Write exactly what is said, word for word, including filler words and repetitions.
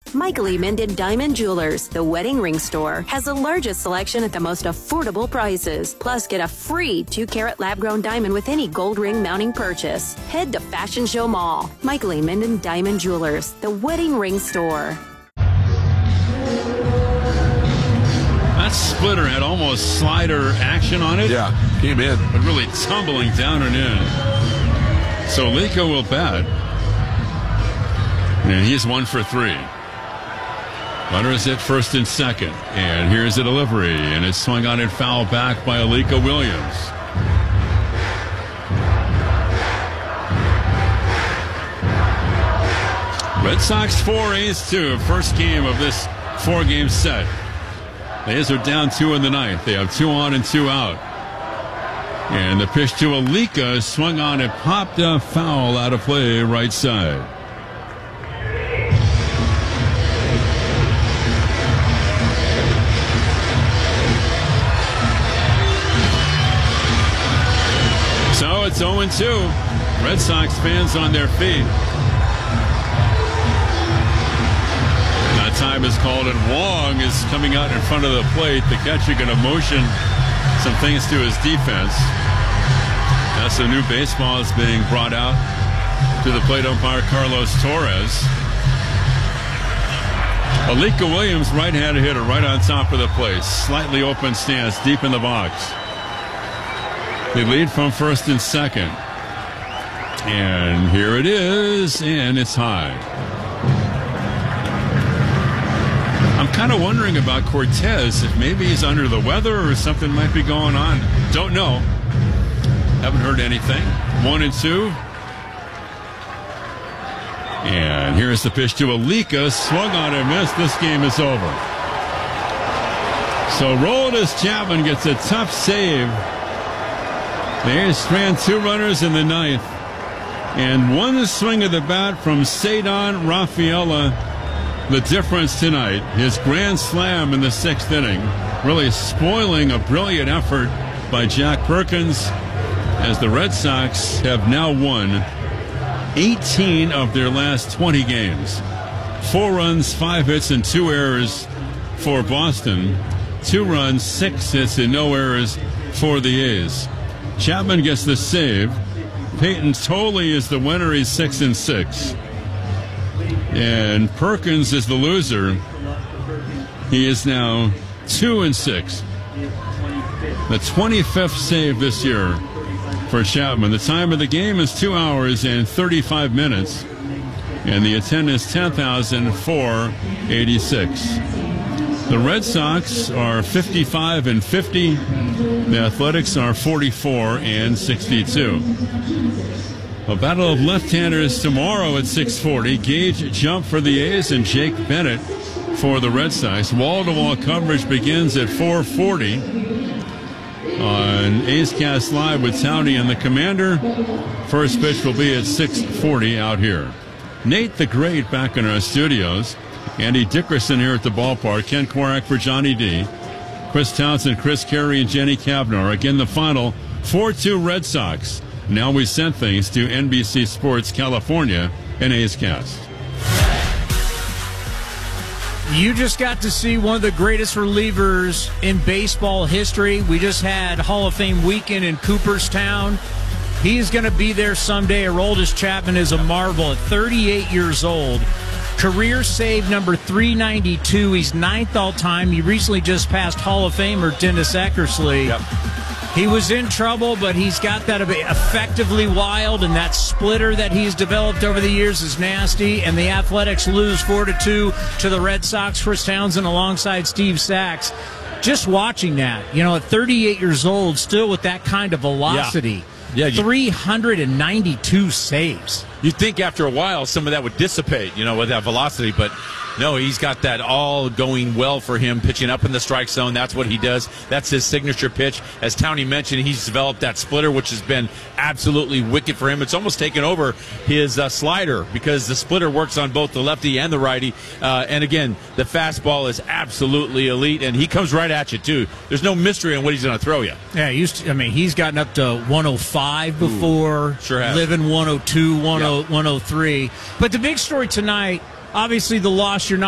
Michael E. Minden Diamond Jewelers, the wedding ring store, has the largest selection at the most affordable prices. Plus, get a free two carat lab-grown diamond with any gold ring mounting purchase. Head to Fashion Show Mall. Michael E. Minden Diamond Jewelers, the wedding ring store. That splitter had almost slider action on it. Yeah, came in. But really tumbling down and in. So Lico will bat. And he's one for three. Runners at first and second. And here's a delivery. And it's swung on and foul back by Alika Williams. Red Sox four, A's two. First game of this four-game set. The A's are down two in the ninth. They have two on and two out. And the pitch to Alika swung on and popped a foul out of play right side. So it's oh and two. Red Sox fans on their feet. That time is called, and Wong is coming out in front of the plate. The catcher going to motion some things to his defense. That's the new baseball is being brought out to the plate umpire Carlos Torres. Alika Williams, right-handed hitter, right on top of the plate. Slightly open stance, deep in the box. They lead from first and second. And here it is, and it's high. I'm kind of wondering about Cortez, if maybe he's under the weather or something might be going on. Don't know. Haven't heard anything. One and two. And here's the pitch to Alika. Swung on and missed. This game is over. So Roldis Chapman gets a tough save. The A's strand two runners in the ninth. And one swing of the bat from Ceddanne Rafaela. The difference tonight, his grand slam in the sixth inning, really spoiling a brilliant effort by Jack Perkins, as the Red Sox have now won eighteen of their last twenty games. Four runs, five hits, and two errors for Boston. Two runs, six hits, and no errors for the A's. Chapman gets the save. Peyton Tolley is the winner. He's six and six. And Perkins is the loser. He is now two and six. The twenty-fifth save this year for Chapman. The time of the game is two hours and thirty-five minutes. And the attendance ten thousand four hundred eighty-six. The Red Sox are fifty-five and fifty. The Athletics are forty-four and sixty-two. A battle of left-handers tomorrow at six forty. Gage Jump for the A's and Jake Bennett for the Red Sox. Wall-to-wall coverage begins at four forty on A's Cast Live with Townie and the Commander. First pitch will be at six forty out here. Nate the Great back in our studios. Andy Dickerson here at the ballpark. Ken Korak for Johnny D. Chris Townsend, Chris Carey, and Jenny Kavnar. Again, the final four two Red Sox. Now we send things to N B C Sports California and A's Cast. You just got to see one of the greatest relievers in baseball history. We just had Hall of Fame weekend in Cooperstown. He's going to be there someday. Aroldis Chapman is a marvel at thirty-eight years old. Career save number three ninety-two. He's ninth all-time. He recently just passed Hall of Famer Dennis Eckersley. Yep. He was in trouble, but he's got that effectively wild, and that splitter that he's developed over the years is nasty. And the Athletics lose four to two to the Red Sox. Chris Townsend alongside Steve Sachs. Just watching that, you know, at thirty-eight years old, still with that kind of velocity. Yeah, yeah you, three hundred ninety-two saves. You'd think after a while some of that would dissipate, you know, with that velocity, but no, he's got that all going well for him, pitching up in the strike zone. That's what he does. That's his signature pitch. As Townie mentioned, he's developed that splitter, which has been absolutely wicked for him. It's almost taken over his uh, slider because the splitter works on both the lefty and the righty. Uh, and again, the fastball is absolutely elite, and he comes right at you, too. There's no mystery on what he's going to throw you. Yeah, he used to, I mean, he's gotten up to one oh five before, Ooh, sure has. Living one oh two, one oh, yep. one oh three. But the big story tonight, obviously the loss, you're not